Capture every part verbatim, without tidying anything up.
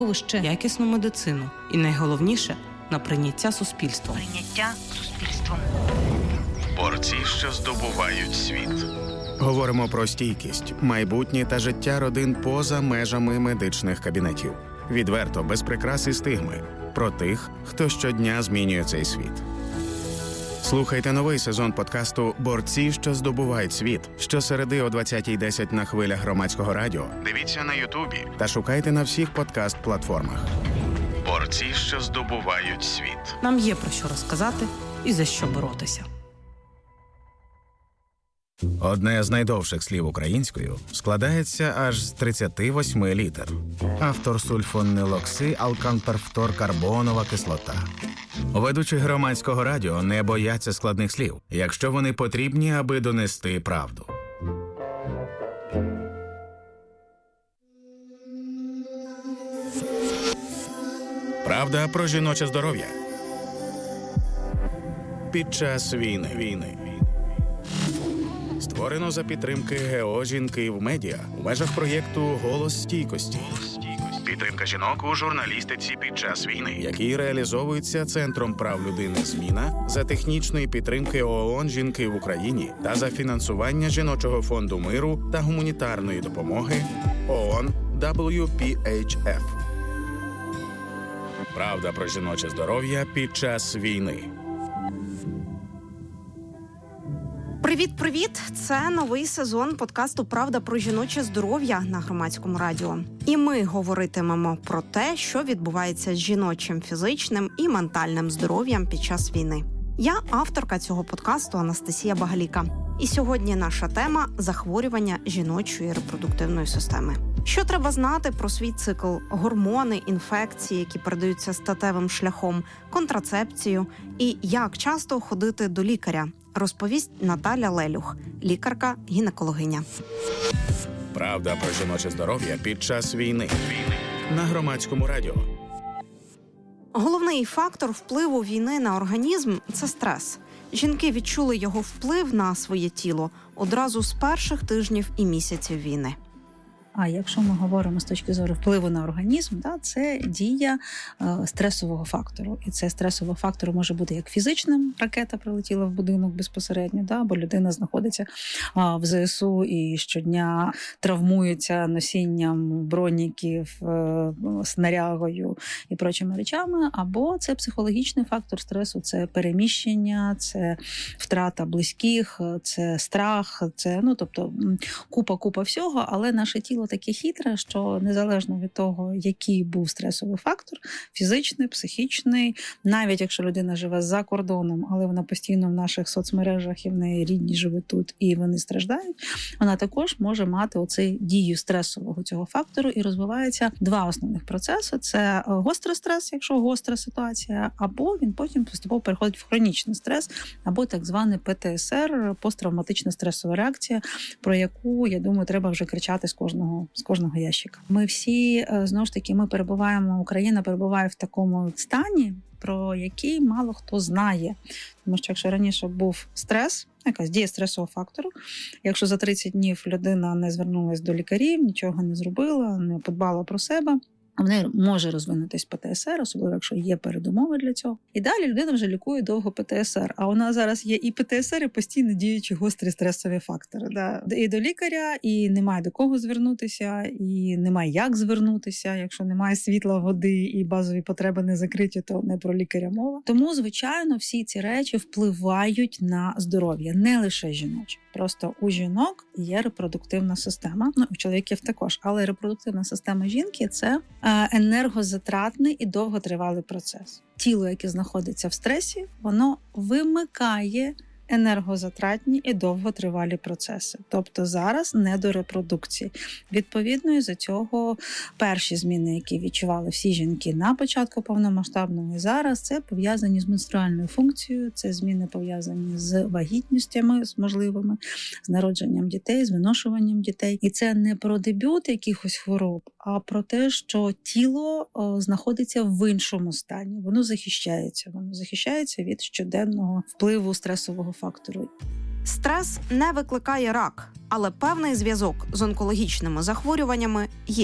якісну медицину і, найголовніше, на прийняття суспільством. Прийняття суспільством. Борці, що здобувають світ. Говоримо про стійкість, майбутнє та життя родин поза межами медичних кабінетів. Відверто, без прикрас і стигми. Про тих, хто щодня змінює цей світ. Слухайте новий сезон подкасту «Борці, що здобувають світ» щосереди о двадцятій десять на хвилях Громадського радіо. Дивіться на Ютубі та шукайте на всіх подкаст-платформах. Борці, що здобувають світ. Нам є про що розказати і за що боротися. Одне з найдовших слів українською складається аж з тридцяти восьми літер. Автор сульфонилоксиалканперфторкарбонова кислота. Ведучі Громадського радіо не бояться складних слів, якщо вони потрібні, аби донести правду. Правда про жіноче здоров'я. Під час війни. війни. Створено за підтримки ГО «Жінки в медіа» у межах проєкту «Голос стійкості». Підтримка жінок у журналістиці під час війни, який реалізовується Центром прав людини «Зміна» за технічної підтримки ООН «Жінки в Україні» та за фінансування Жіночого фонду миру та гуманітарної допомоги ООН дабл ю пі ейч еф. Правда про жіноче здоров'я під час війни. Привіт-привіт! Це новий сезон подкасту «Правда про жіноче здоров'я» на Громадському радіо. І ми говоритимемо про те, що відбувається з жіночим фізичним і ментальним здоров'ям під час війни. Я авторка цього подкасту Анастасія Багаліка. І сьогодні наша тема – захворювання жіночої репродуктивної системи. Що треба знати про свій цикл, гормони, інфекції, які передаються статевим шляхом, контрацепцію і як часто ходити до лікаря, розповість Наталя Лелюх, лікарка-гінекологиня. Правда про жіноче здоров'я під час війни. Війни. На Громадському радіо. Головний фактор впливу війни на організм – це стрес. Жінки відчули його вплив на своє тіло одразу з перших тижнів і місяців війни. А якщо ми говоримо з точки зору впливу на організм, да, це дія е, стресового фактору. І це стресовий фактор може бути як фізичним, ракета прилетіла в будинок безпосередньо, да, бо людина знаходиться а, в зе ес у і щодня травмується носінням броніків, е, снарягою і прочими речами, або це психологічний фактор стресу, це переміщення, це втрата близьких, це страх, це, ну, тобто купа-купа всього, але наше тіло таке хитре, що незалежно від того, який був стресовий фактор, фізичний, психічний, навіть якщо людина живе за кордоном, але вона постійно в наших соцмережах і в неї рідні живуть тут, і вони страждають, вона також може мати оцей дію стресового цього фактору, і розвивається два основних процеси. Це гострий стрес, якщо гостра ситуація, або він потім поступово переходить в хронічний стрес, або так званий пе те ес ер, посттравматична стресова реакція, про яку, я думаю, треба вже кричати з кожного з кожного ящика. Ми всі, знову ж таки, ми перебуваємо, Україна перебуває в такому стані, про який мало хто знає. Тому що якщо раніше був стрес, якась дія стресового фактору, якщо за тридцять днів людина не звернулася до лікарів, нічого не зробила, не подбала про себе, в неї може розвинутись пе те ес ер, особливо якщо є передумови для цього. І далі людина вже лікує довго пе те ес ер. А у нас зараз є і пе те ес ер, і постійно діючі гострі стресові фактори. Да? І до лікаря, і немає до кого звернутися, і немає як звернутися. Якщо немає світла, води і базові потреби не закриті, то не про лікаря мова. Тому, звичайно, всі ці речі впливають на здоров'я, не лише жіноче. Просто у жінок є репродуктивна система, ну, у чоловіків також, але репродуктивна система жінки – це енергозатратний і довготривалий процес. Тіло, яке знаходиться в стресі, воно вимикає енергозатратні і довготривалі процеси. Тобто зараз не до репродукції. Відповідно, із-за цього перші зміни, які відчували всі жінки на початку повномасштабного і зараз, це пов'язані з менструальною функцією, це зміни пов'язані з вагітностями, з можливими, з народженням дітей, з виношуванням дітей. І це не про дебют якихось хвороб, а про те, що тіло о, знаходиться в іншому стані. Воно захищається. Воно захищається від щоденного впливу стресового фактору. Стрес не викликає рак, але певний зв'язок з онкологічними захворюваннями є.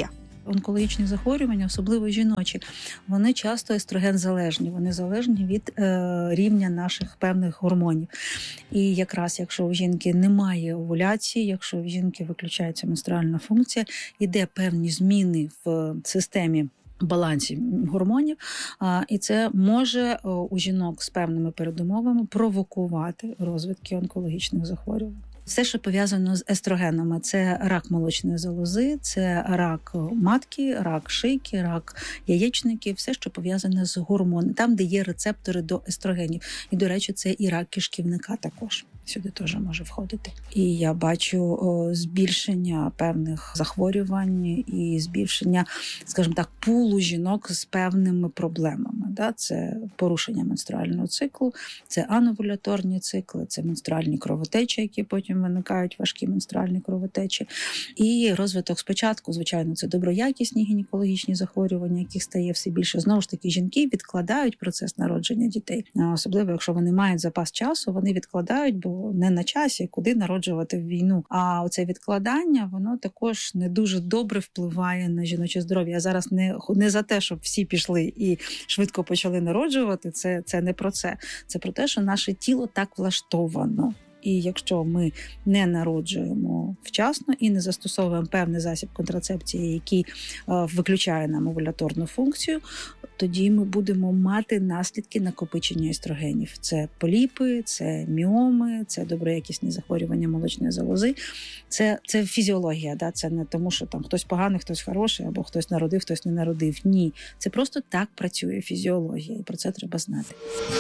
Онкологічні захворювання, особливо жіночі, вони часто естроген-залежні, вони залежні від е, рівня наших певних гормонів. І якраз якщо у жінки немає овуляції, якщо у жінки виключається менструальна функція, іде певні зміни в системі балансі гормонів, і це може у жінок з певними передумовами провокувати розвитки онкологічних захворювань. Все, що пов'язано з естрогенами, це рак молочної залози, це рак матки, рак шийки, рак яєчників, все, що пов'язане з гормонами, там, де є рецептори до естрогенів. І, до речі, це і рак кишківника також. Сюди теж може входити. І я бачу о, збільшення певних захворювань і збільшення, скажімо так, пулу жінок з певними проблемами. Да? Це порушення менструального циклу, це ановуляторні цикли, це менструальні кровотечі, які потім виникають, важкі менструальні кровотечі. І розвиток спочатку, звичайно, це доброякісні гінекологічні захворювання, яких стає все більше. Знову ж таки, жінки відкладають процес народження дітей. Особливо, якщо вони мають запас часу, вони відкладають, бо не на часі, куди народжувати в війну. А оце відкладання, воно також не дуже добре впливає на жіноче здоров'я. Я зараз не, не за те, щоб всі пішли і швидко почали народжувати, це, це не про це. Це про те, що наше тіло так влаштовано. І якщо ми не народжуємо вчасно і не застосовуємо певний засіб контрацепції, який е, виключає нам овуляторну функцію, тоді ми будемо мати наслідки накопичення естрогенів. Це поліпи, це міоми, це доброякісні захворювання молочної залози. Це, це фізіологія, да? Це не тому, що там хтось поганий, хтось хороший, або хтось народив, хтось не народив. Ні, це просто так працює фізіологія, і про це треба знати.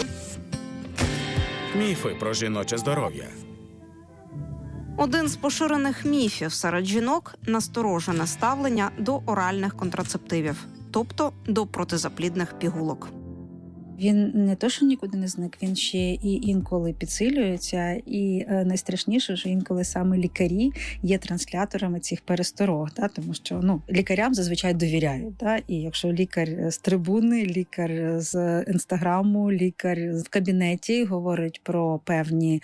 Міфи про жіноче здоров'я. Один з поширених міфів серед жінок – насторожене ставлення до оральних контрацептивів, тобто до протизаплідних пігулок. Він не то, що нікуди не зник, він ще і інколи підсилюється. І е, найстрашніше, що інколи саме лікарі є трансляторами цих пересторог, да? Тому що ну, лікарям зазвичай довіряють. Да? І якщо лікар з трибуни, лікар з інстаграму, лікар в кабінеті говорить про певні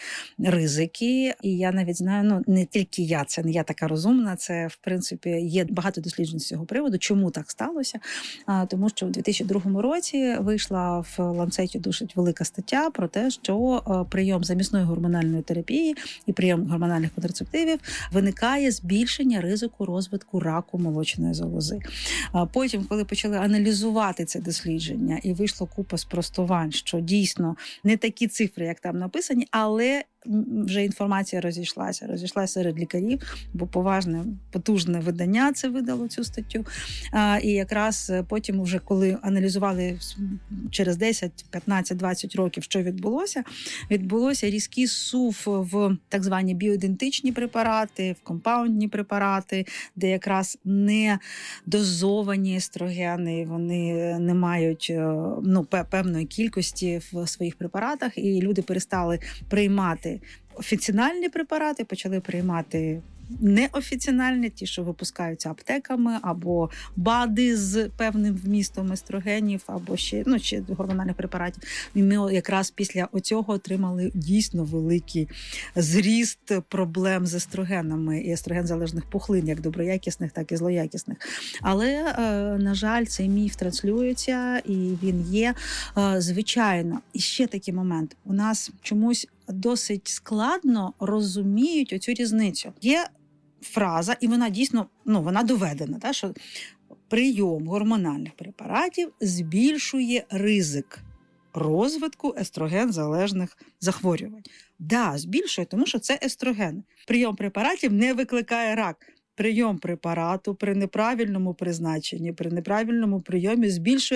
ризики, і я навіть знаю, ну не тільки я, це не я така розумна, це в принципі є багато досліджень з цього приводу, чому так сталося. А, тому що у дві тисячі другому році вийшла в Ланцеті досить велика стаття про те, що прийом замісної гормональної терапії і прийом гормональних контрацептивів виникає збільшення ризику розвитку раку молочної залози. Потім, коли почали аналізувати це дослідження, і вийшло купа спростувань, що дійсно не такі цифри, як там написані, але вже інформація розійшлася, розійшлася серед лікарів, бо поважне, потужне видання це видало цю статтю. А, і якраз потім, вже коли аналізували через десять, п'ятнадцять, двадцять років, що відбулося, відбулося різкий сув в так звані біоідентичні препарати, в компаундні препарати, де якраз не дозовані естрогени, вони не мають ну, певної кількості в своїх препаратах, і люди перестали приймати офіційні препарати, почали приймати неофіційні, ті, що випускаються аптеками, або БАДи з певним вмістом естрогенів, або ще, ну, ще гормональних препаратів. І ми якраз після оцього отримали дійсно великий зріст проблем з естрогенами і естроген-залежних пухлин, як доброякісних, так і злоякісних. Але, на жаль, цей міф транслюється, і він є. Звичайно, і ще такий момент. У нас чомусь досить складно розуміють оцю різницю. Є фраза, і вона дійсно, ну, вона доведена, та, що прийом гормональних препаратів збільшує ризик розвитку естроген-залежних захворювань. Да, збільшує, тому що це естроген. Прийом препаратів не викликає рак. Прийом препарату при неправильному призначенні, при неправильному прийомі збільшує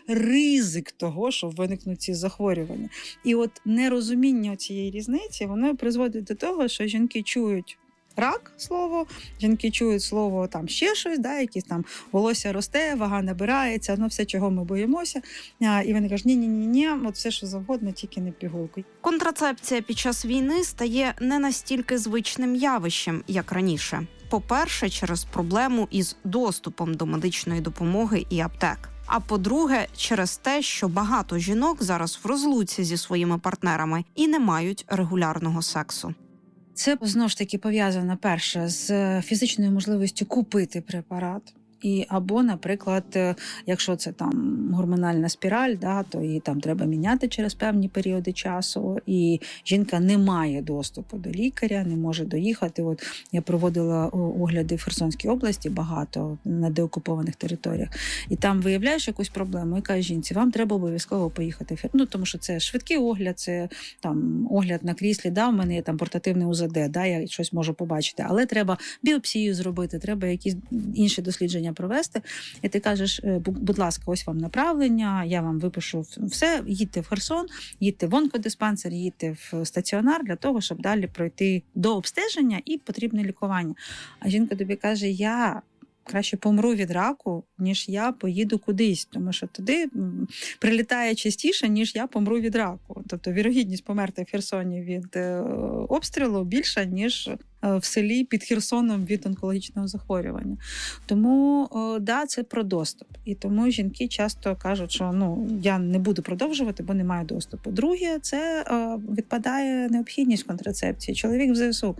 ризик того, що виникнуть ці захворювання. І от нерозуміння цієї різниці, воно призводить до того, що жінки чують рак слово, жінки чують слово там ще щось, да, якісь там волосся росте, вага набирається, ну все, чого ми боїмося. І вони кажуть, ні-ні-ні, от все, що завгодно, тільки не пігулку. Контрацепція під час війни стає не настільки звичним явищем, як раніше. По-перше, через проблему із доступом до медичної допомоги і аптек. А по-друге, через те, що багато жінок зараз в розлуці зі своїми партнерами і не мають регулярного сексу. Це, знову ж таки, пов'язано, перше, з фізичною можливістю купити препарат. І, або, наприклад, якщо це там гормональна спіраль, да, то її там треба міняти через певні періоди часу, і жінка не має доступу до лікаря, не може доїхати. От я проводила огляди в Херсонській області багато на деокупованих територіях, і там виявляєш якусь проблему, і кажеш жінці, вам треба обов'язково поїхати. Ну, тому що це швидкий огляд, це там огляд на кріслі, да, в мене є там портативний УЗД, да, я щось можу побачити, але треба біопсію зробити, треба якісь інші дослідження провести, і ти кажеш, будь ласка, ось вам направлення, я вам випишу все, їдьте в Херсон, їдьте в онкодиспансер, їдьте в стаціонар для того, щоб далі пройти до обстеження і потрібне лікування. А жінка тобі каже, я краще помру від раку, ніж я поїду кудись, тому що туди прилітає частіше, ніж я помру від раку. Тобто вірогідність померти в Херсоні від обстрілу більша, ніж в селі під Херсоном від онкологічного захворювання. Тому, да, це про доступ. І тому жінки часто кажуть, що ну, я не буду продовжувати, бо не маю доступу. Друге, це відпадає необхідність контрацепції. Чоловік в ЗСУ.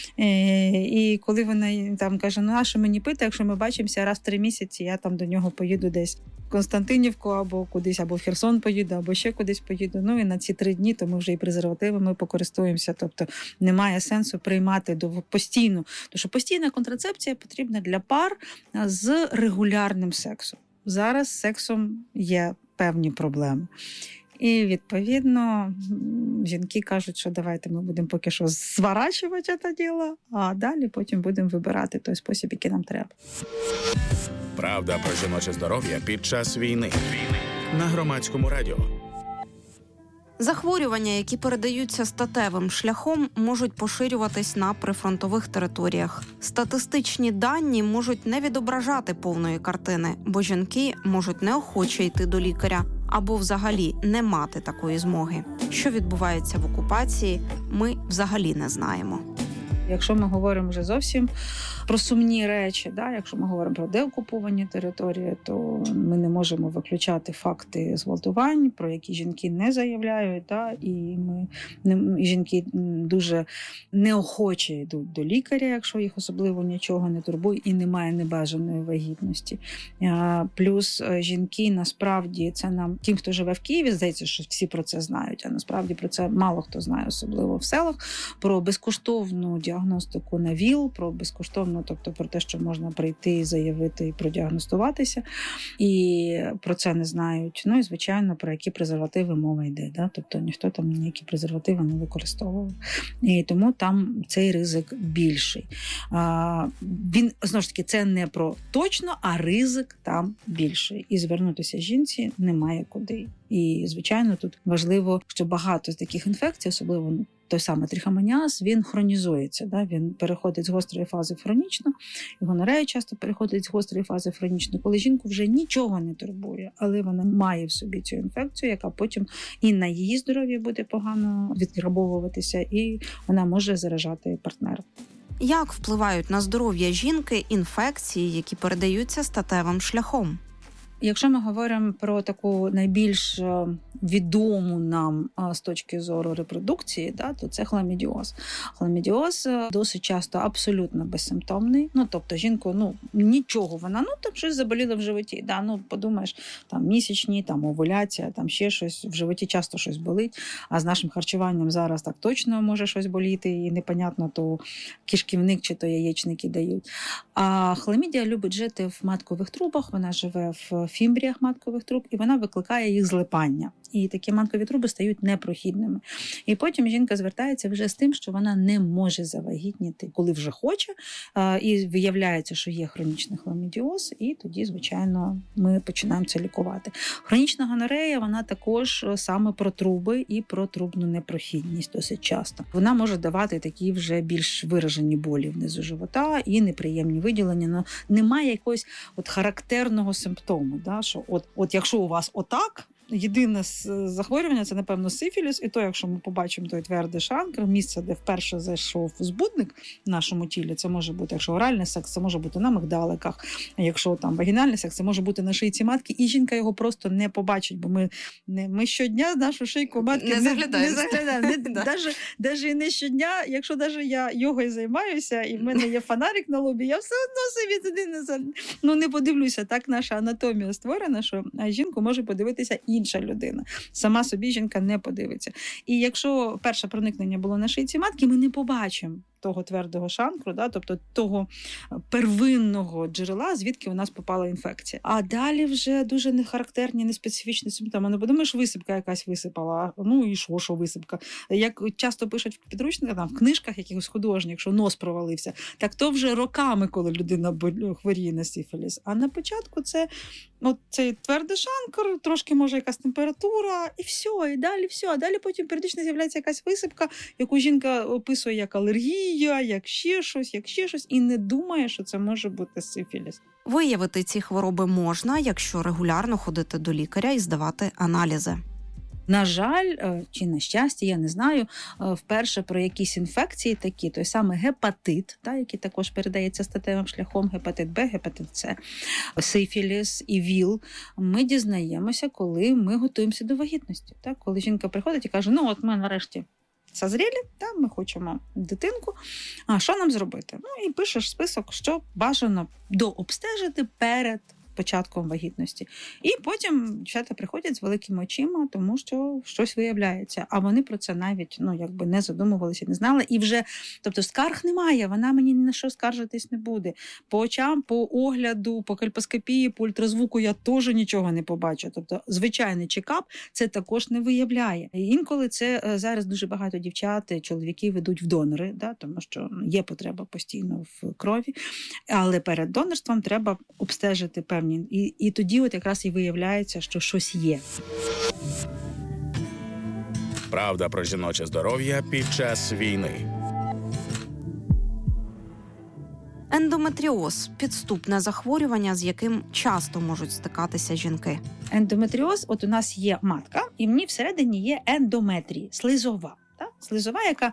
І коли вона там каже, ну, а що мені пити, якщо ми бачимося раз в три місяці, я там до нього поїду десь в Константинівку або кудись, або в Херсон поїду, або ще кудись поїду. Ну і на ці три дні, то ми вже і презервативами покористуємося. Тобто немає сенсу приймати до постійну. Тому що постійна контрацепція потрібна для пар з регулярним сексом. Зараз з сексом є певні проблеми. І, відповідно, жінки кажуть, що давайте ми будемо поки що зворачувати це діло, а далі потім будемо вибирати той спосіб, який нам треба. Правда про жіноче здоров'я під час війни. На Громадському радіо. Захворювання, які передаються статевим шляхом, можуть поширюватись на прифронтових територіях. Статистичні дані можуть не відображати повної картини, бо жінки можуть неохоче йти до лікаря або взагалі не мати такої змоги. Що відбувається в окупації, ми взагалі не знаємо. Якщо ми говоримо вже зовсім про сумні речі, да, якщо ми говоримо про деокуповані території, то ми не можемо виключати факти зґвалтувань, про які жінки не заявляють, да, і ми не, жінки дуже неохоче йдуть до лікаря, якщо їх особливо нічого не турбує і немає небажаної вагітності. А, плюс жінки, насправді, це нам, тим, хто живе в Києві, здається, що всі про це знають, а насправді про це мало хто знає, особливо в селах, про безкоштовну діагностику на ВІЛ, про безкоштовну, тобто про те, що можна прийти, заявити і продіагностуватися. І про це не знають. Ну і, звичайно, про які презервативи мова йде. Да? Тобто ніхто там ніякі презервативи не використовував. І тому там цей ризик більший. А, він, знову ж таки, це не про точно, а ризик там більший. І звернутися жінці немає куди. І, звичайно, тут важливо, що багато з таких інфекцій, особливо той самий трихомоніаз, він хронізується. Да? Він переходить з гострої фази в хронічну, і гонорея часто переходить з гострої фази в хронічну, коли жінку вже нічого не турбує, але вона має в собі цю інфекцію, яка потім і на її здоров'я буде погано відграбовуватися, і вона може заражати партнера. Як впливають на здоров'я жінки інфекції, які передаються статевим шляхом? Якщо ми говоримо про таку найбільш відому нам з точки зору репродукції, да, то це хламідіоз. Хламідіоз досить часто абсолютно безсимптомний. Ну, тобто жінку, ну, нічого вона, ну, там щось заболіло в животі. Да, ну, подумаєш, там місячні, там овуляція, там ще щось, в животі часто щось болить, а з нашим харчуванням зараз так точно може щось боліти, і непонятно, то кишківник чи то яєчники дають. А хламідія любить жити в маткових трубах, вона живе в фімбріях маткових труб, і вона викликає їх злипання. І такі маткові труби стають непрохідними. І потім жінка звертається вже з тим, що вона не може завагітніти, коли вже хоче, і виявляється, що є хронічний хламідіоз, і тоді, звичайно, ми починаємо це лікувати. Хронічна гонорея, вона також саме про труби і про трубну непрохідність досить часто. Вона може давати такі вже більш виражені болі внизу живота і неприємні виділення, але немає якогось от характерного симптому, да, що от, от якщо у вас отак, єдине захворювання – це, напевно, сифіліс. І то, якщо ми побачимо той твердий шанкр, місце, де вперше зайшов збудник в нашому тілі, це може бути, якщо оральний секс, це може бути на мигдаликах, якщо там вагінальний секс, це може бути на шийці матки, і жінка його просто не побачить, бо ми, не, ми щодня нашу шийку матки не заглядаємо. Не заглядаємо. Навіть, навіть і не щодня, якщо навіть я йогою займаюся, і в мене є фонарик на лобі, я все одно собі туди не, ну, не подивлюся. Так наша анатомія створена, що жінку може подивитися інша людина. Сама собі жінка не подивиться. І якщо перше проникнення було на шийці матки, ми не побачимо того твердого шанкру, да, тобто того первинного джерела, звідки у нас попала інфекція. А далі вже дуже нехарактерні, неспецифічні симптоми. Не подумаєш, висипка якась висипала, ну і що, що висипка. Як часто пишуть в підручниках, там, в книжках якихось художніх, якщо нос провалився, так то вже роками, коли людина хворіє на сифіліс. А на початку це от цей твердий шанкр, трошки може якась температура, і все, і далі все. А далі потім періодично з'являється якась висипка, яку жінка описує як алергія, як ще щось, як ще щось, і не думає, що це може бути сифіліс. Виявити ці хвороби можна, якщо регулярно ходити до лікаря і здавати аналізи. На жаль, чи на щастя, я не знаю, вперше про якісь інфекції такі, той самий гепатит, та, який також передається статевим шляхом, гепатит Б, гепатит С, сифіліс і ВІЛ, ми дізнаємося, коли ми готуємося до вагітності. Так? Коли жінка приходить і каже, ну от ми нарешті созріли, та, ми хочемо дитинку, а що нам зробити? Ну і пишеш список, що бажано дообстежити перед початком вагітності. І потім дівчата приходять з великими очима, тому що щось виявляється. А вони про це навіть, ну, якби не задумувалися, не знали. І вже, тобто, скарг немає, вона мені ні на що скаржитись не буде. По очам, по огляду, по кольпоскопії, по ультразвуку я теж нічого не побачу. Тобто, звичайний чекап це також не виявляє. І інколи це зараз дуже багато дівчат, чоловіків ведуть в донори, да, тому що є потреба постійно в крові. Але перед донорством треба обстежити певні. І, і тоді от якраз і виявляється, що щось є. Правда про жіноче здоров'я під час війни. Ендометріоз – підступне захворювання, з яким часто можуть стикатися жінки. Ендометріоз, от у нас є матка, і в ній всередині є ендометрій, слизова. Так? Слизова, яка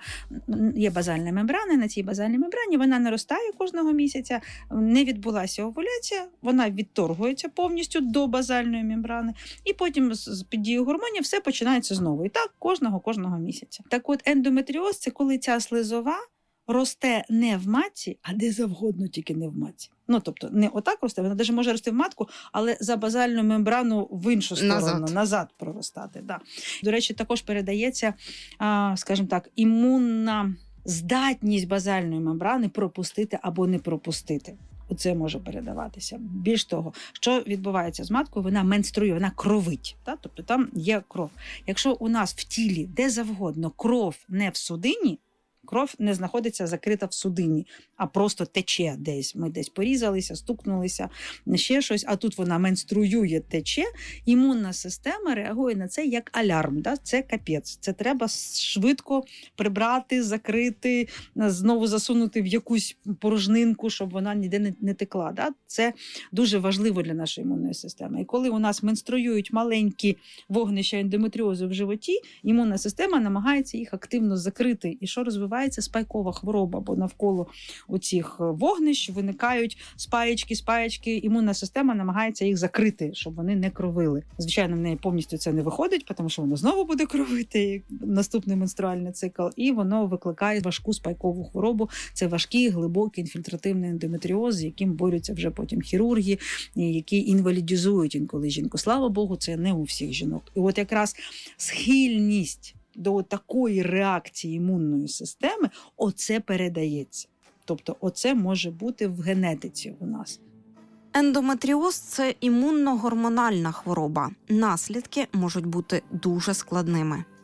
є базальна мембрана, на цій базальній мембрані вона наростає кожного місяця, не відбулася овуляція, вона відторгується повністю до базальної мембрани, і потім під дією гормонів все починається знову. І так кожного, кожного місяця. Так от ендометріоз – це коли ця слизова росте не в матці, а де завгодно, тільки не в матці. Ну, тобто, не отак росте, вона навіть може рости в матку, але за базальну мембрану в іншу сторону, назад, назад проростати. Да. До речі, також передається, скажімо так, імунна здатність базальної мембрани пропустити або не пропустити. Оце може передаватися. Більш того, що відбувається з маткою, вона менструє, вона кровить. Та? Тобто там є кров. Якщо у нас в тілі де завгодно кров не в судині, кров не знаходиться закрита в судині, а просто тече десь. Ми десь порізалися, стукнулися, ще щось, а тут вона менструює, тече. Імунна система реагує на це як алярм. Да? Це капець. Це треба швидко прибрати, закрити, знову засунути в якусь порожнинку, щоб вона ніде не, не текла. Да? Це дуже важливо для нашої імунної системи. І коли у нас менструюють маленькі вогнища ендометріозу в животі, імунна система намагається їх активно закрити. І що розвивається? Спайкова хвороба, бо навколо оцих вогнищ виникають спаєчки, спаєчки. Імунна система намагається їх закрити, щоб вони не кровили. Звичайно, в неї повністю це не виходить, тому що воно знову буде кровити, наступний менструальний цикл, і воно викликає важку спайкову хворобу. Це важкий, глибокий інфільтративний ендометріоз, з яким борються вже потім хірурги, які інвалідізують інколи жінку. Слава Богу, це не у всіх жінок. І от якраз схильність до такої реакції імунної системи, оце передається. Тобто оце може бути в генетиці у нас. Ендометріоз – це імунно-гормональна хвороба. Наслідки можуть бути дуже складними.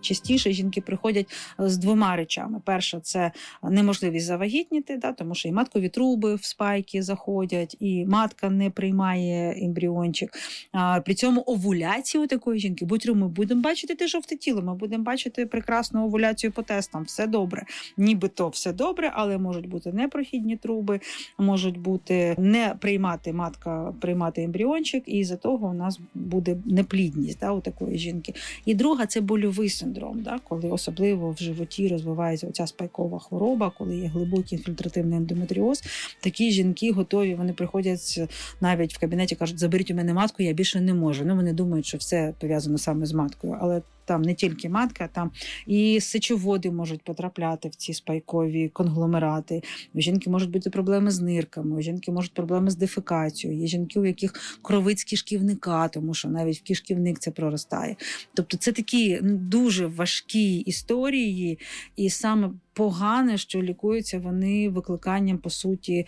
частіше жінки приходять з двома речами. Перша – це неможливість завагітніти, да, тому що і маткові труби в спайки заходять, і матка не приймає ембріончик. А, при цьому овуляцію такої жінки, будь-то ми будемо бачити те жовте тіло, ми будемо бачити прекрасну овуляцію по тестам, все добре. Нібито все добре, але можуть бути непрохідні труби, можуть бути не приймати матка, приймати ембріончик, і із-за того у нас буде неплідність, да, у такої жінки. І друга – це больовий синдром, да, коли особливо в животі розвивається оця спайкова хвороба, коли є глибокий інфільтративний ендометріоз. Такі жінки готові, вони приходять навіть в кабінеті, кажуть, заберіть у мене матку, я більше не можу. Ну, вони думають, що все пов'язано саме з маткою, але там не тільки матка, там і сечоводи можуть потрапляти в ці спайкові конгломерати. У жінки можуть бути проблеми з нирками, у жінки можуть проблеми з дефекацією. Є жінки, у яких кровить з кишківника, тому що навіть в кишківник це проростає. Тобто це такі дуже важкі історії, і саме погане, що лікуються вони викликанням, по суті,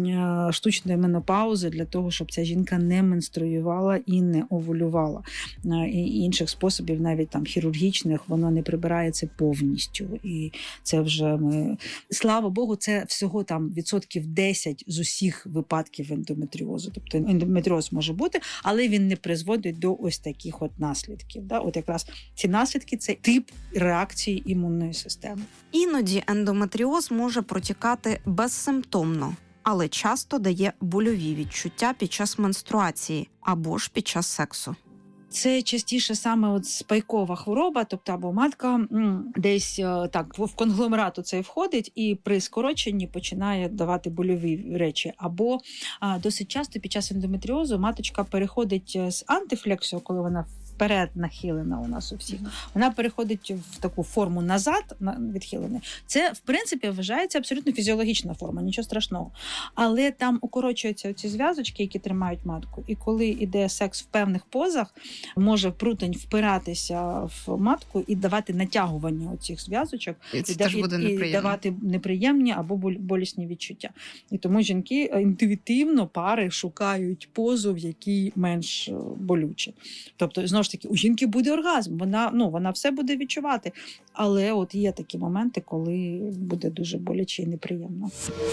штучної менопаузи для того, щоб ця жінка не менструювала і не овулювала. І інших способів, навіть там хірургічних, воно не прибирається повністю. І це вже ми... Слава Богу, це всього там відсотків десять з усіх випадків ендометріозу. Тобто ендометріоз може бути, але він не призводить до ось таких от наслідків. Да? От якраз ці наслідки – це тип реакції імунної системи. Іноді ендометріоз може протікати безсимптомно, але часто дає больові відчуття під час менструації або ж під час сексу. Це частіше саме от спайкова хвороба, тобто або матка м, десь так в конгломерат цей входить і при скороченні починає давати больові речі. Або а, досить часто під час ендометріозу маточка переходить з антифлексію, коли вона вперед нахилена у нас у всіх. Вона переходить в таку форму назад, відхилена. Це, в принципі, вважається абсолютно фізіологічна форма, нічого страшного. Але там укорочуються ці зв'язочки, які тримають матку. І коли йде секс в певних позах, може прутень впиратися в матку і давати натягування оцих зв'язочок. І це і, теж буде неприємно. І давати неприємні або болісні відчуття. І тому жінки інтуїтивно, пари шукають позу, в якій менш болюче. Тобто, знову ж таки, у жінки буде оргазм, вона, ну, вона все буде відчувати. Але от є такі моменти, коли буде дуже боляче і неприємно.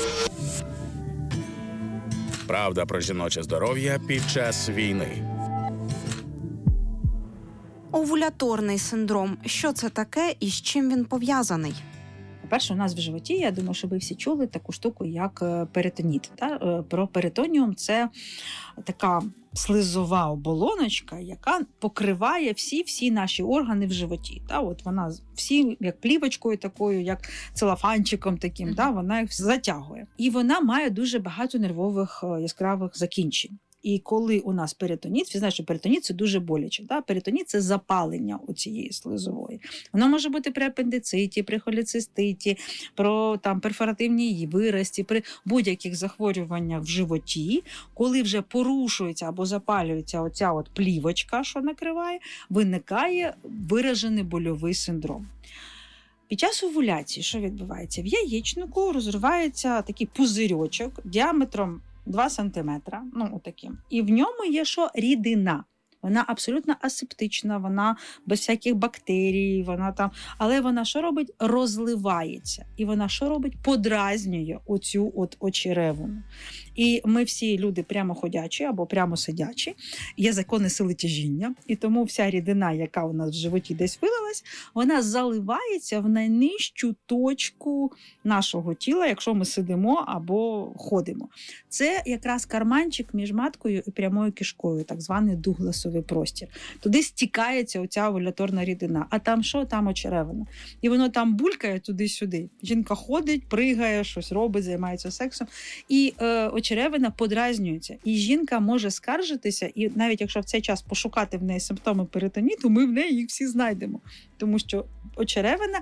Правда про жіноче здоров'я під час війни. Овуляторний синдром. Що це таке і з чим він пов'язаний? По-перше, у нас в животі, я думаю, що ви всі чули таку штуку, як перитоніт. Про перитоніум – це така слизова оболоночка, яка покриває всі-всі наші органи в животі. От вона всі, як плівочкою такою, як целофанчиком таким, mm-hmm. вона їх затягує. І вона має дуже багато нервових яскравих закінчень. І коли у нас перитоніт, ви знаєте, що перитоніт – це дуже боляче. Да? Перитоніт – це запалення оцієї слизової. Воно може бути при апендициті, при холециститі, про там, перфоративній виразці, при будь-яких захворюваннях в животі, коли вже порушується або запалюється оця от плівочка, що накриває, виникає виражений больовий синдром. Під час овуляції що відбувається? В яєчнику розривається такий пузирьочок діаметром два сантиметри, ну, отаким. І в ньому є що? Рідина. Вона абсолютно асептична, вона без всяких бактерій, вона там, але вона що робить? Розливається. І вона що робить? Подразнює оцю от очеревину. І ми всі люди прямоходячі або прямосидячі, є закони сили тяжіння, і тому вся рідина, яка у нас в животі десь вилилась, вона заливається в найнижчу точку нашого тіла, якщо ми сидимо або ходимо. Це якраз карманчик між маткою і прямою кишкою, так званий дугласовий простір. Туди стікається оця овуляторна рідина. А там що? Там очеревина. І воно там булькає туди-сюди. Жінка ходить, пригає, щось робить, займається сексом. І е, очеревина подразнюється. І жінка може скаржитися, і навіть якщо в цей час пошукати в неї симптоми перитоніту, ми в неї їх всі знайдемо. Тому що очеревина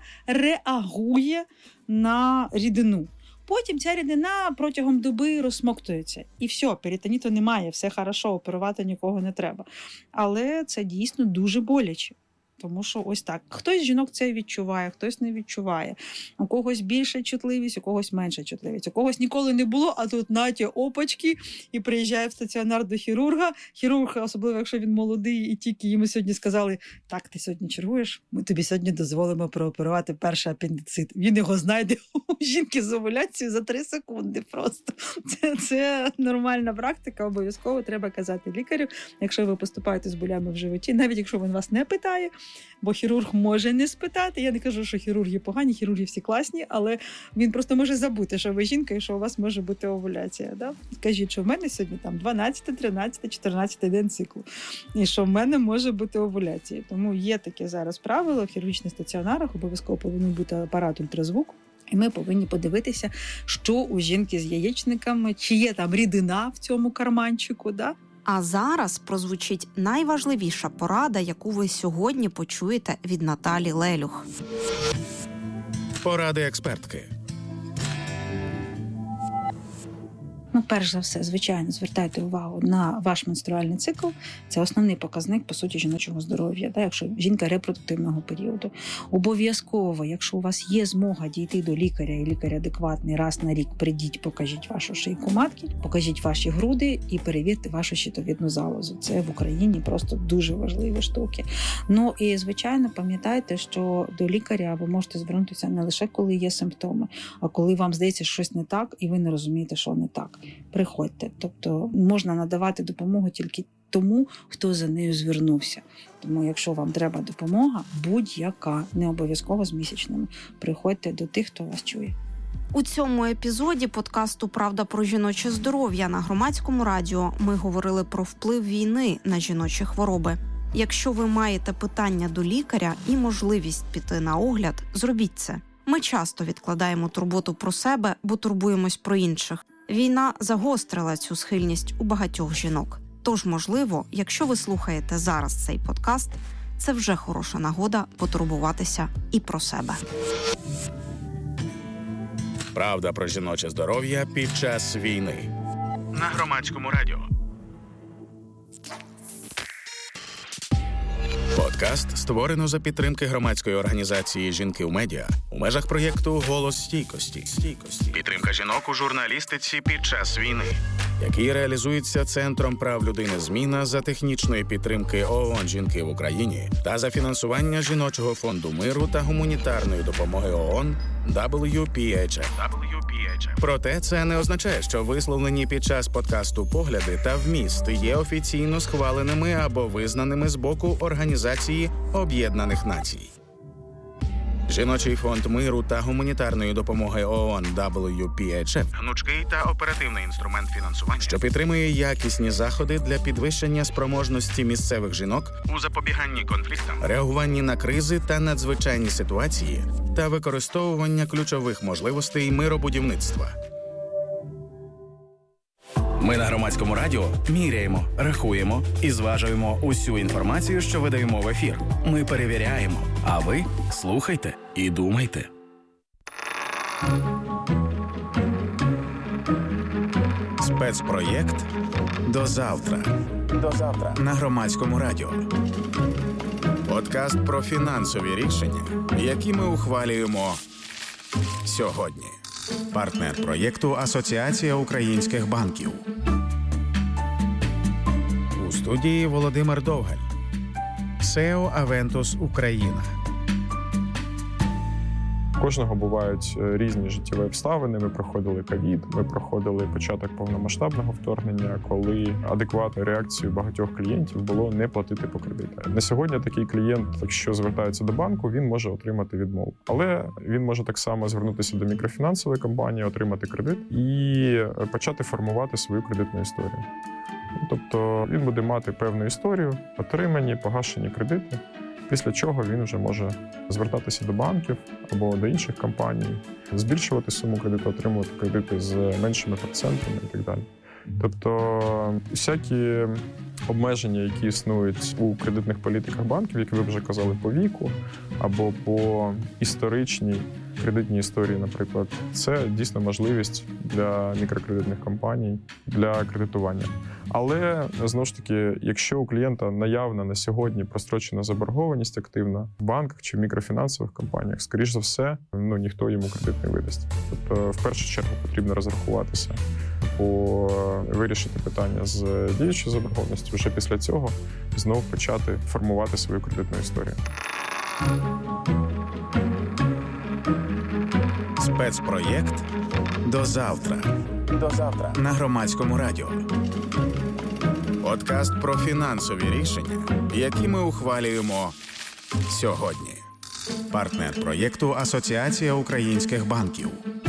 реагує на рідину. Потім ця рідина протягом доби розсмоктується. І все, перитоніту немає, все хорошо, оперувати нікого не треба. Але це дійсно дуже боляче. Тому що ось так. Хтось з жінок це відчуває, хтось не відчуває. У когось більша чутливість, у когось менша чутливість. У когось ніколи не було, а тут наті опачки, і приїжджає в стаціонар до хірурга. Хірург, особливо, якщо він молодий, і тільки йому сьогодні сказали, так, ти сьогодні чергуєш, ми тобі сьогодні дозволимо прооперувати перший апендицит. Він його знайде у жінки з овуляцією за три секунди просто. Це, це нормальна практика, обов'язково треба казати лікарю, якщо ви поступаєте з болями в животі, навіть якщо він вас не питає, бо хірург може не спитати. Я не кажу, що хірурги погані, хірурги всі класні, але він просто може забути, що ви жінка і що у вас може бути овуляція. Да? Кажіть, що в мене сьогодні там дванадцятий, тринадцятий, чотирнадцятий день циклу. І що в мене може бути овуляція. Тому є таке зараз правило, в хірургічних стаціонарах обов'язково повинен бути апарат ультразвуку. І ми повинні подивитися, що у жінки з яєчниками, чи є там рідина в цьому карманчику, да? А зараз прозвучить найважливіша порада, яку ви сьогодні почуєте від Наталі Лелюх. Поради експертки. Ну, перш за все, звичайно, звертайте увагу на ваш менструальний цикл. Це основний показник, по суті, жіночого здоров'я, да, якщо жінка репродуктивного періоду. Обов'язково, якщо у вас є змога дійти до лікаря, і лікар адекватний, раз на рік прийдіть, покажіть вашу шийку матки, покажіть ваші груди і перевірте вашу щитовідну залозу. Це в Україні просто дуже важливі штуки. Ну і, звичайно, пам'ятайте, що до лікаря ви можете звернутися не лише коли є симптоми, а коли вам здається, що щось не так, і ви не розумієте, що не так. Приходьте. Тобто можна надавати допомогу тільки тому, хто за нею звернувся. Тому якщо вам треба допомога, будь-яка, не обов'язково з місячними, приходьте до тих, хто вас чує. У цьому епізоді подкасту «Правда про жіноче здоров'я» на Громадському радіо ми говорили про вплив війни на жіночі хвороби. Якщо ви маєте питання до лікаря і можливість піти на огляд, зробіть це. Ми часто відкладаємо турботу про себе, бо турбуємось про інших. Війна загострила цю схильність у багатьох жінок. Тож, можливо, якщо ви слухаєте зараз цей подкаст, це вже хороша нагода потурбуватися і про себе. Правда про жіноче здоров'я під час війни. На Громадському радіо. Подкаст створено за підтримки громадської організації «Жінки в медіа» у межах проєкту «Голос стійкості». Стійкості. Підтримка жінок у журналістиці під час війни, який реалізується Центром прав людини «Зміна» за технічної підтримки ООН «Жінки в Україні» та за фінансування Жіночого фонду миру та гуманітарної допомоги ООН дабл ю пі ейч еф. Проте це не означає, що висловлені під час подкасту погляди та вміст є офіційно схваленими або визнаними з боку Організації Об'єднаних Націй. Жіночий фонд миру та гуманітарної допомоги ООН дабл ю пі ейч еф – гнучкий та оперативний інструмент фінансування, що підтримує якісні заходи для підвищення спроможності місцевих жінок у запобіганні конфліктам, реагуванні на кризи та надзвичайні ситуації та використовування ключових можливостей миробудівництва. Ми на Громадському радіо міряємо, рахуємо і зважуємо усю інформацію, що видаємо в ефір. Ми перевіряємо, а ви слухайте і думайте. Спецпроєкт «До завтра». До завтра. На Громадському радіо. Подкаст про фінансові рішення, які ми ухвалюємо сьогодні. Партнер проєкту «Асоціація українських банків». У студії Володимир Довгаль. сео «Авентус Україна». Кожного бувають різні життєві обставини. Ми проходили ковід, ми проходили початок повномасштабного вторгнення, коли адекватною реакцією багатьох клієнтів було не платити по кредиту. На сьогодні такий клієнт, якщо звертається до банку, він може отримати відмову. Але він може так само звернутися до мікрофінансової компанії, отримати кредит і почати формувати свою кредитну історію. Тобто він буде мати певну історію, отримані, погашені кредити, після чого він вже може звертатися до банків або до інших компаній, збільшувати суму кредиту, отримувати кредити з меншими процентами і так далі. Тобто всякі обмеження, які існують у кредитних політиках банків, як ви вже казали, по віку або по історичній кредитній історії, наприклад, це дійсно можливість для мікрокредитних компаній для кредитування. Але, знову ж таки, якщо у клієнта наявна на сьогодні прострочена заборгованість активна в банках чи в мікрофінансових компаніях, скоріш за все, ну, ніхто йому кредит не видасть. Тобто, в першу чергу, потрібно розрахуватися, по вирішити питання з діючою заборгованістю, вже після цього знову почати формувати свою кредитну історію. Спецпроєкт «До завтра». До завтра на Громадському радіо. Подкаст про фінансові рішення, які ми ухвалюємо сьогодні. Партнер проєкту «Асоціація українських банків».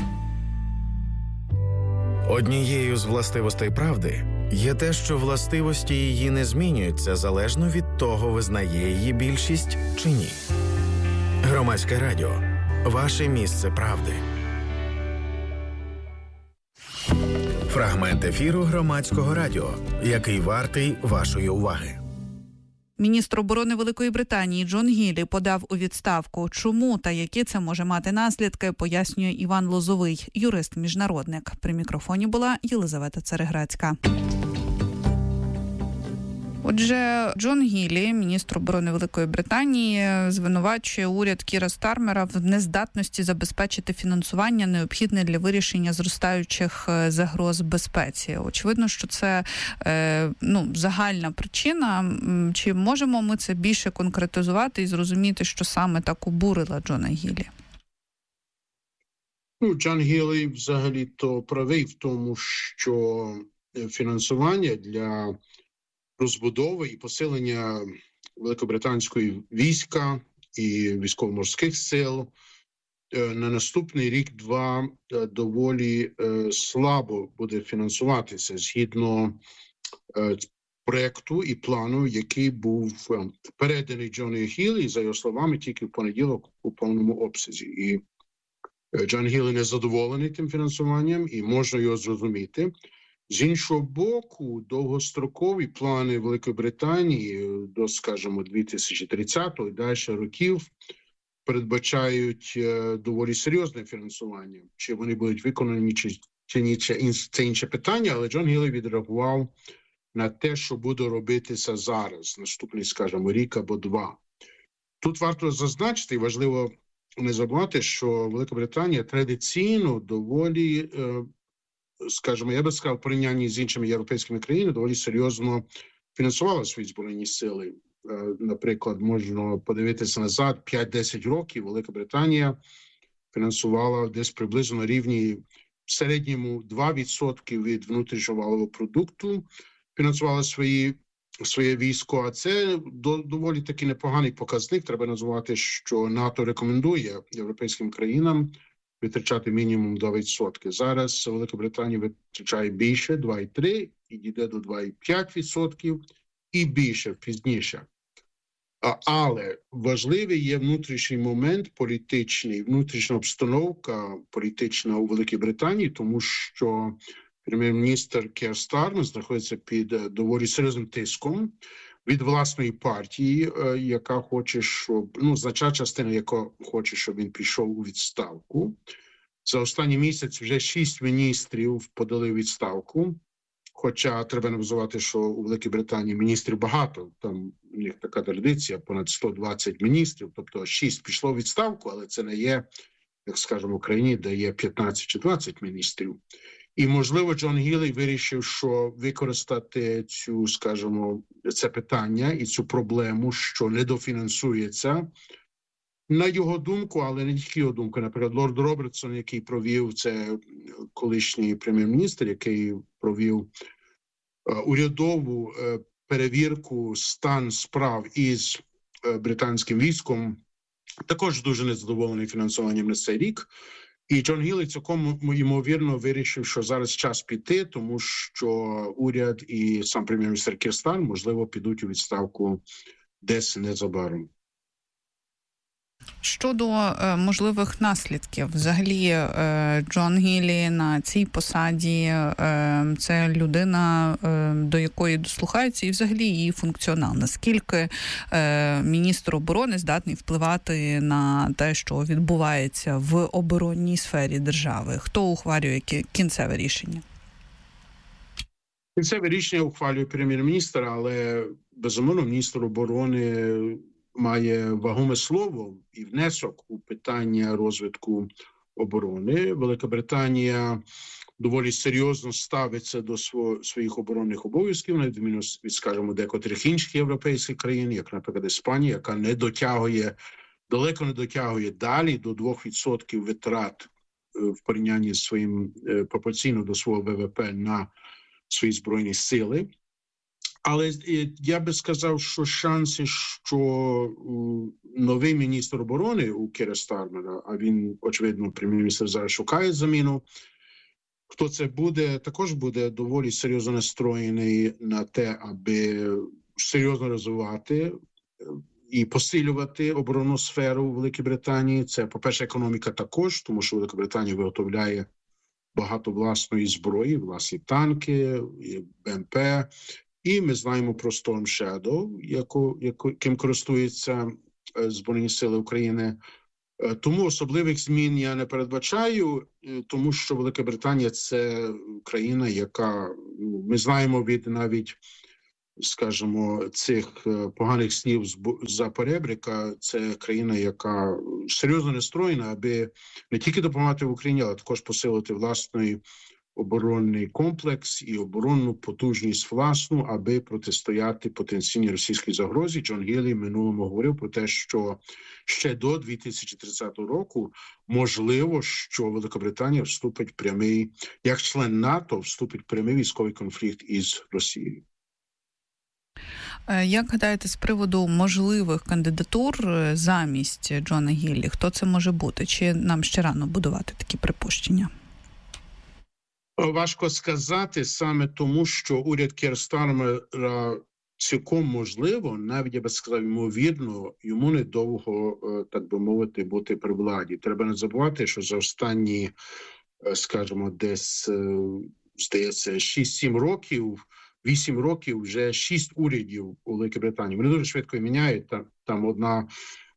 Однією з властивостей правди є те, що властивості її не змінюються залежно від того, визнає її більшість чи ні. Громадське радіо. Ваше місце правди. Фрагмент ефіру Громадського радіо, який вартий вашої уваги. Міністр оборони Великої Британії Джон Гіллі подав у відставку. Чому та які це може мати наслідки, пояснює Іван Лозовий, юрист-міжнародник. При мікрофоні була Єлизавета Цареградська. Отже, Джон Гіллі, міністр оборони Великої Британії, звинувачує уряд Кіра Стармера в нездатності забезпечити фінансування, необхідне для вирішення зростаючих загроз безпеці. Очевидно, що це ну, загальна причина. Чи можемо ми це більше конкретизувати і зрозуміти, що саме так обурила Джона Гіллі? Ну, Джон Гіллі взагалі-то правий в тому, що фінансування для розбудови і посилення великобританської війська і військово-морських сил на наступний рік-два доволі слабо буде фінансуватися згідно проєкту і плану, який був переданий Джону Гіллі, за його словами, тільки в понеділок у повному обсязі. І Джон Гіллі не задоволений тим фінансуванням, і можна його зрозуміти. З іншого боку, довгострокові плани Великої Британії до, скажімо, дві тисячі тридцятого і далі років передбачають доволі серйозне фінансування. Чи вони будуть виконані, чи, чи ні, це інше питання, але Джон Гіллі відреагував на те, що буде робитися зараз, наступний, скажімо, рік або два. Тут варто зазначити, і важливо не забувати, що Велика Британія традиційно доволі, скажімо, я би сказав, в порівнянні з іншими європейськими країнами, доволі серйозно фінансувала свої збройні сили. Наприклад, можна подивитися назад, п'ять-десять років Велика Британія фінансувала десь приблизно на рівні в середньому два відсотки від внутрішнього валового продукту, фінансувала свої, своє військо, а це до, доволі таки непоганий показник. Треба назвати, що НАТО рекомендує європейським країнам витрачати мінімум два відсотки. Зараз Велика Британія витрачає більше, два цілих три відсотки, і дійде до два цілих п'ять відсотків, і більше пізніше. Але важливий є внутрішній момент політичний, внутрішня обстановка політична у Великій Британії, тому що прем'єр-міністр Кір Стармер знаходиться під доволі серйозним тиском від власної партії, яка хоче, щоб, ну, значна частина, яка хоче, щоб він пішов у відставку. За останній місяць вже шість міністрів подали відставку. Хоча треба називати, що у Великій Британії міністрів багато, там у них така традиція, понад сто двадцять міністрів, тобто шість пішло в відставку, але це не є, як скажемо, в Україні, де є п'ятнадцять чи двадцять міністрів. І, можливо, Джон Гіллі вирішив, що використати цю, скажімо, це питання і цю проблему, що недофінансується, на його думку, але не тільки його думку. Наприклад, лорд Робертсон, який провів, це колишній прем'єр-міністр, який провів е, урядову е, перевірку стан справ із е, британським військом, також дуже незадоволений фінансуванням на цей рік. І Джон Гіллі цілком ймовірно вирішив, що зараз час піти, тому що уряд і сам прем'єр-міністр Кір Стармер, можливо, підуть у відставку десь незабаром. Щодо е, можливих наслідків, взагалі е, Джон Гіллі на цій посаді е, це людина, е, до якої дослухаються, і взагалі її функціонал. Наскільки е, міністр оборони здатний впливати на те, що відбувається в оборонній сфері держави? Хто ухвалює кінцеве рішення? Кінцеве рішення ухвалює прем'єр-міністр, але, безумовно, міністр оборони має вагоме слово і внесок у питання розвитку оборони. Велика Британія доволі серйозно ставиться до своїх оборонних обов'язків, на відміну від, скажімо, декотрих інших європейських країн, як, наприклад, Іспанія, яка не дотягує, далеко не дотягує далі до двох відсотків витрат в порівнянні з своїм, пропорційно до свого ВВП на свої збройні сили. Але я би сказав, що шанси, що новий міністр оборони у Кіра Стармера, а він, очевидно, прем'єр-міністр зараз шукає заміну, хто це буде, також буде доволі серйозно настроєний на те, аби серйозно розвивати і посилювати оборонну сферу у Великій Британії. Це, по-перше, економіка також, тому що Велика Британія виготовляє багато власної зброї, власні танки, БМП. І ми знаємо про Storm Shadow, яку, яким користуються Збройні сили України. Тому особливих змін я не передбачаю, тому що Велика Британія – це країна, яка, ми знаємо від навіть, скажімо, цих поганих слів за поребрика, це країна, яка серйозно настроєна, аби не тільки допомагати в Україні, але також посилити власний оборонний комплекс і оборонну потужність власну, аби протистояти потенційній російській загрозі. Джон Гіллі минулому говорив про те, що ще до дві тисячі тридцятого року можливо, що Великобританія вступить в прямий, як член НАТО, вступить в прямий військовий конфлікт із Росією. Як гадаєте, з приводу можливих кандидатур замість Джона Гіллі, хто це може бути? Чи нам ще рано будувати такі припущення? Важко сказати саме тому, що уряд Кіра Стармера цілком можливо, навіть, я би сказав, ймовірно, йому недовго, так би мовити, бути при владі. Треба не забувати, що за останні, скажімо, десь, здається, шість-сім років, вісім років вже шість урядів у Великій Британії. Вони дуже швидко міняють. Там, там одна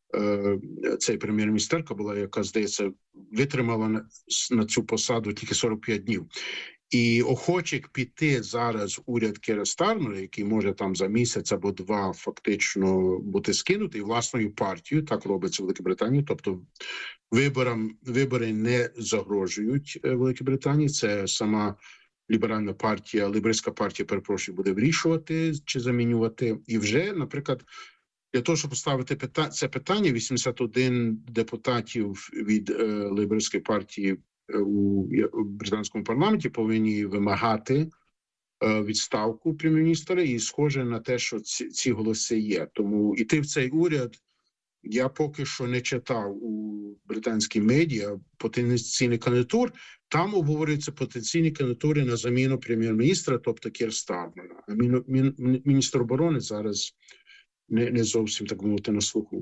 цей прем'єр-міністерка була, яка, здається, витримала на, на цю посаду тільки сорок п'ять днів. І охочих піти зараз уряд Кіра Стармера, який може там за місяць або два фактично бути скинутий власною партією, так робиться в Великій Британії, тобто виборам, вибори не загрожують Великій Британії, це сама ліберальна партія, лейбористська партія, перепрошую, буде вирішувати чи замінювати. І вже, наприклад, для того, щоб поставити пита- це питання, вісімдесят один депутатів від е, лейбористської партії е, у, у британському парламенті повинні вимагати е, відставку прем'єр-міністра, і схоже на те, що ці, ці голоси є. Тому іти в цей уряд я поки що не читав у британській медіа потенційних кандидатур. Там обговорюються потенційні кандидатури на заміну прем'єр-міністра, тобто Кіра Стармера. А мін, мін, міністр оборони зараз Не, не зовсім, так мовити, на слуху.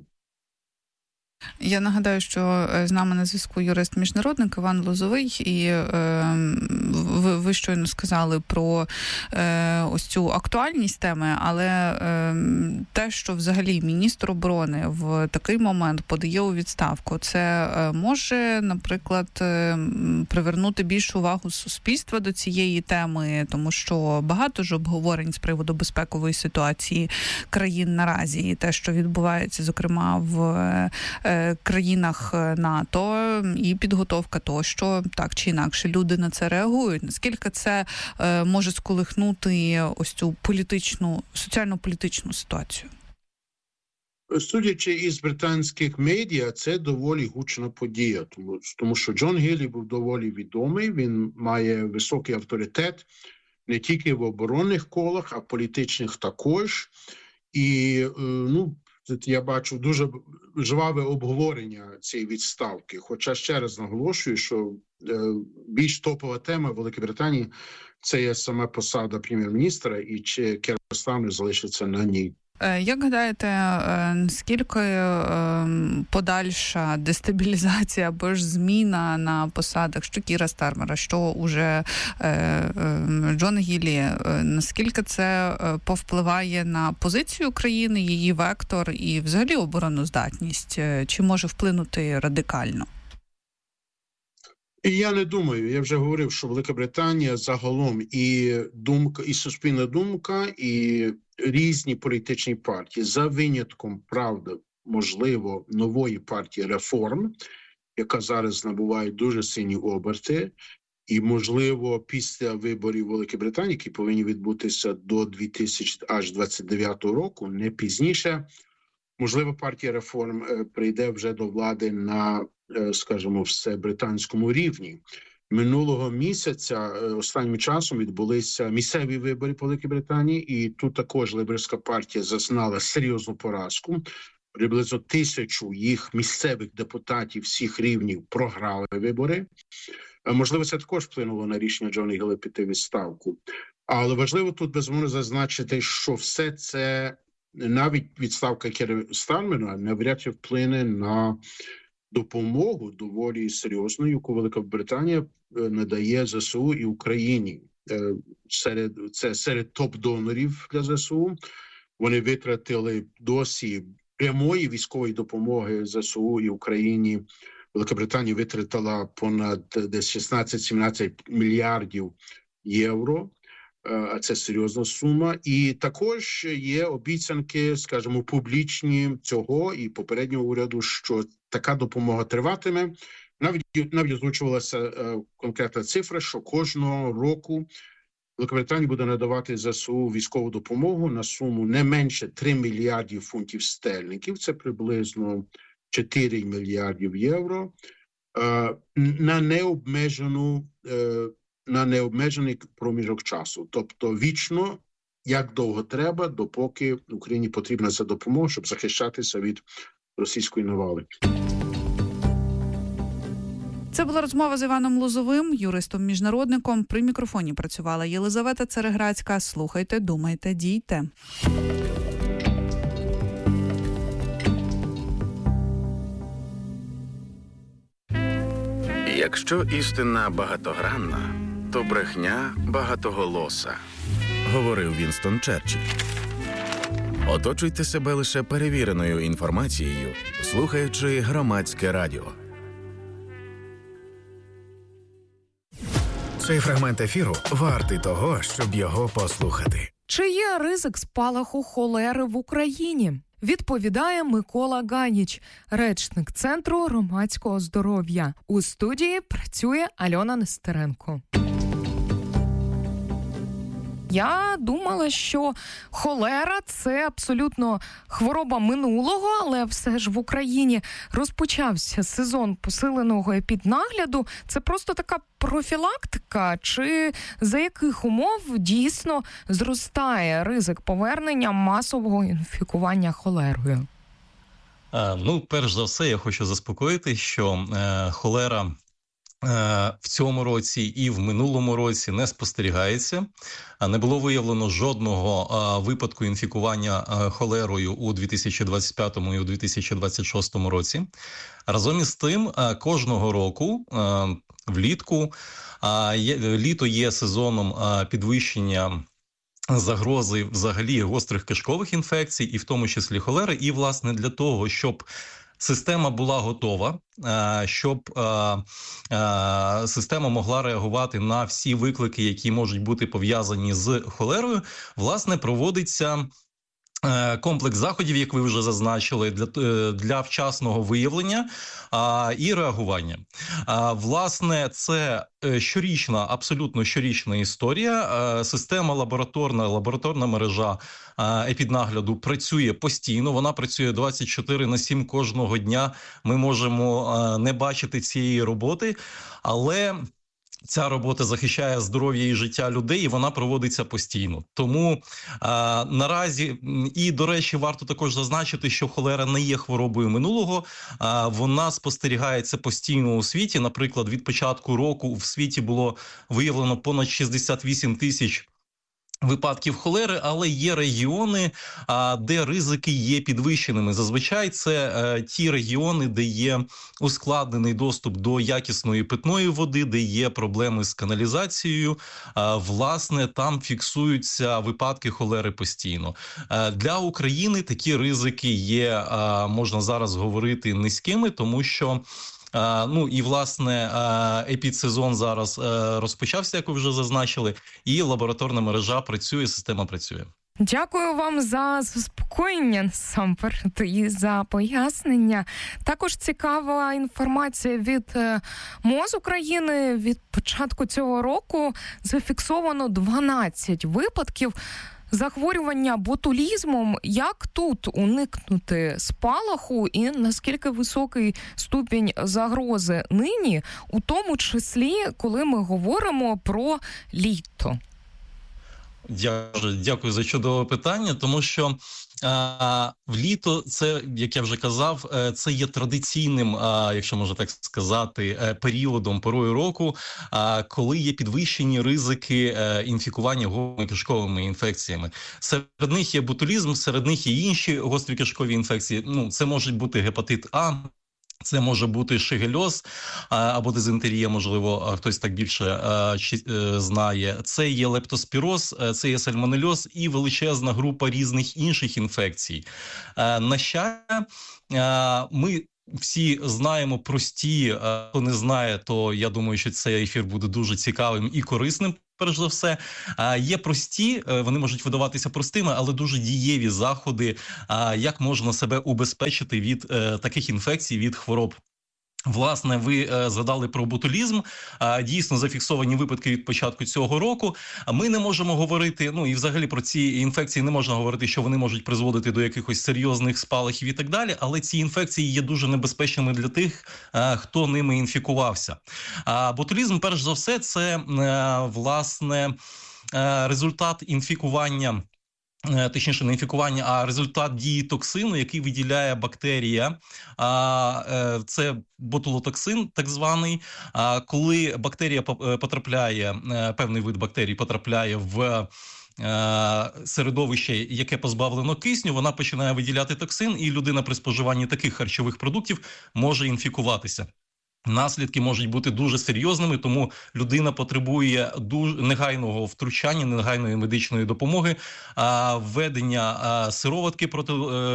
Я нагадаю, що з нами на зв'язку юрист-міжнародник Іван Лозовий, і е, ви, ви щойно сказали про е, ось цю актуальність теми, але е, те, що взагалі міністр оборони в такий момент подає у відставку, це е, може, наприклад, е, привернути більшу увагу суспільства до цієї теми, тому що багато ж обговорень з приводу безпекової ситуації країн наразі, і те, що відбувається, зокрема, в е, країнах НАТО, і підготовка тощо, так чи інакше, люди на це реагують. Наскільки це е, може сколихнути ось цю політичну, соціально-політичну ситуацію? Судячи із британських медіа, це доволі гучна подія, тому, тому що Джон Гіллі був доволі відомий, він має високий авторитет не тільки в оборонних колах, а політичних також. І, е, ну, я бачу дуже жваве обговорення цієї відставки. Хоча ще раз наголошую, що е, більш топова тема в Великій Британії – це є сама посада прем'єр-міністра, і чи Кіра Стармер залишиться на ній. Як гадаєте, наскільки подальша дестабілізація або ж зміна на посадах що Кіра Стармера, що уже Джона Гіллі, наскільки це повпливає на позицію країни, її вектор і взагалі обороноздатність? Чи може вплинути радикально? І я не думаю, я вже говорив, що Велика Британія загалом і думка, і суспільна думка, і різні політичні партії, за винятком, правда, можливо, нової партії реформ, яка зараз набуває дуже сильні оберти, і, можливо, після виборів Великої Британії, які повинні відбутися до дві тисячі двадцять дев'ятого року, не пізніше, можливо, партія реформ прийде вже до влади на, скажімо, всебританському рівні. Минулого місяця, останнім часом, відбулися місцеві вибори по Великій Британії, і тут також лейбористська партія зазнала серйозну поразку. Приблизно тисячу їх місцевих депутатів всіх рівнів програли вибори. Можливо, це також вплинуло на рішення Джона Гілла піти в відставку. Але важливо тут, безумовно, зазначити, що все це, навіть відставка Кіра Стармера, навряд чи вплине на допомогу доволі серйозну, яку Велика Британія надає ЗСУ і Україні. Серед, це серед топ-донорів для ЗСУ. Вони витратили досі прямої військової допомоги ЗСУ і Україні. Велика Британія витратила понад десь шістнадцять-сімнадцять мільярдів євро. А це серйозна сума. І також є обіцянки, скажімо, публічні цього і попереднього уряду, що така допомога триватиме. Навіть, навіть озвучувалася е, конкретна цифра, що кожного року Велика Британія буде надавати ЗСУ військову допомогу на суму не менше три мільярдів фунтів стерлінгів, це приблизно чотири мільярдів євро, е, на необмежену е, на необмежений проміжок часу. Тобто вічно, як довго треба, допоки Україні потрібна ця допомога, щоб захищатися від російської навали. Це була розмова з Іваном Лозовим, юристом-міжнародником. При мікрофоні працювала Єлизавета Цереграцька. Слухайте, думайте, дійте. Якщо істина багатогранна, то брехня багатоголоса, говорив Вінстон Черчилль. Оточуйте себе лише перевіреною інформацією, слухаючи Громадське радіо. Цей фрагмент ефіру вартий того, щоб його послухати. Чи є ризик спалаху холери в Україні? Відповідає Микола Ганіч, речник Центру громадського здоров'я. У студії працює Альона Нестеренко. Я думала, що холера – це абсолютно хвороба минулого, але все ж в Україні розпочався сезон посиленого епіднагляду. Це просто така профілактика? Чи за яких умов дійсно зростає ризик повернення масового інфікування холерою? А, ну, перш за все, я хочу заспокоїти, що е, холера в цьому році і в минулому році не спостерігається. Не було виявлено жодного випадку інфікування холерою у дві тисячі двадцять п'ятому і у дві тисячі двадцять шостому році. Разом із тим, кожного року влітку, літо є сезоном підвищення загрози взагалі гострих кишкових інфекцій, і в тому числі холери. І, власне, для того, щоб система була готова, щоб система могла реагувати на всі виклики, які можуть бути пов'язані з холерою, власне, проводиться комплекс заходів, як ви вже зазначили, для, для вчасного виявлення а, і реагування. А, власне, це щорічна, абсолютно щорічна історія. А, система лабораторна, лабораторна мережа а, епіднагляду працює постійно. Вона працює двадцять чотири на сім кожного дня. Ми можемо а, не бачити цієї роботи, але ця робота захищає здоров'я і життя людей, і вона проводиться постійно. Тому а, наразі, і, до речі, варто також зазначити, що холера не є хворобою минулого, а вона спостерігається постійно у світі. Наприклад, від початку року в світі було виявлено понад шістдесят вісім тисяч випадків холери, але є регіони, а, де ризики є підвищеними. Зазвичай це а, ті регіони, де є ускладнений доступ до якісної питної води, де є проблеми з каналізацією. А, власне, там фіксуються випадки холери постійно. А, для України такі ризики є, а, можна зараз говорити, низькими, тому що Ну і, власне, епідсезон зараз розпочався, як ви вже зазначили, і лабораторна мережа працює, система працює. Дякую вам за заспокоєння, насамперед, і за пояснення. Також цікава інформація від МОЗ України. Від початку цього року зафіксовано дванадцять випадків захворювання ботулізмом. Як тут уникнути спалаху і наскільки високий ступінь загрози нині, у тому числі, коли ми говоримо про літо? Дякую, дякую за чудове питання, тому що а, в літо це, як я вже казав, це є традиційним, а, якщо можна так сказати, періодом, порою року, а, коли є підвищені ризики а, інфікування гострокишковими інфекціями. Серед них є ботулізм, серед них є інші гострі кишкові інфекції. Ну, це може бути гепатит А, це може бути шигельоз або дизентерія, можливо, хтось так більше знає. Це є лептоспіроз, це є сальмонельоз і величезна група різних інших інфекцій. На щастя, ми всі знаємо прості, хто не знає, то я думаю, що цей ефір буде дуже цікавим і корисним. Перш за все, є прості, вони можуть видаватися простими, але дуже дієві заходи, як можна себе убезпечити від таких інфекцій, від хвороб. Власне, ви е, згадали про ботулізм. А, дійсно, зафіксовані випадки від початку цього року. Ми не можемо говорити, ну і взагалі про ці інфекції не можна говорити, що вони можуть призводити до якихось серйозних спалахів і так далі, але ці інфекції є дуже небезпечними для тих, е, хто ними інфікувався. А ботулізм, перш за все, це, е, власне, е, результат інфікування, точніше не інфікування, а результат дії токсину, який виділяє бактерія. Це ботулотоксин так званий. Коли бактерія потрапляє, певний вид бактерій потрапляє в середовище, яке позбавлено кисню, вона починає виділяти токсин, і людина при споживанні таких харчових продуктів може інфікуватися. Наслідки можуть бути дуже серйозними, тому людина потребує дуже негайного втручання, негайної медичної допомоги, введення сироватки проти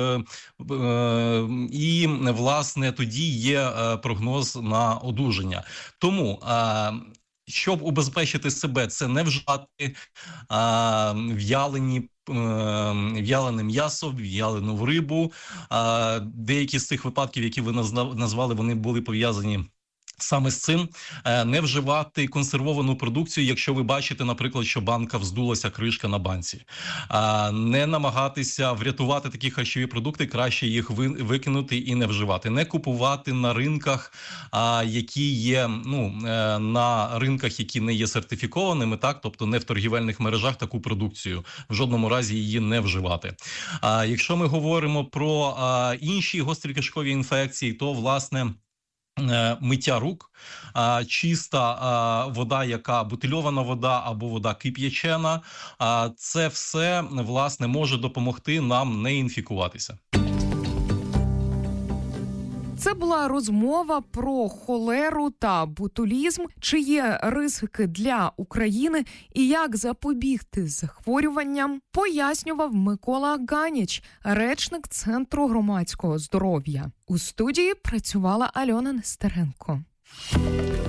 і, власне, тоді є прогноз на одужання. Тому, щоб убезпечити себе, це не вживати в'ялені в'ялене м'ясо, в'ялену рибу. Деякі з цих випадків, які ви назвали, вони були пов'язані саме з цим. Не вживати консервовану продукцію, якщо ви бачите, наприклад, що банка вздулася, кришка на банці. Не намагатися врятувати такі харчові продукти, краще їх викинути і не вживати. Не купувати на ринках, які є, ну, на ринках, які не є сертифікованими, так, тобто не в торгівельних мережах таку продукцію. В жодному разі її не вживати. Якщо ми говоримо про інші гострі кишкові інфекції, то, власне, миття рук, чиста вода, яка бутильована вода або вода кип'ячена, це все, власне, може допомогти нам не інфікуватися. Це була розмова про холеру та ботулізм, чи є ризики для України і як запобігти захворюванням, пояснював Микола Ганіч, речник Центру громадського здоров'я. У студії працювала Альона Нестеренко.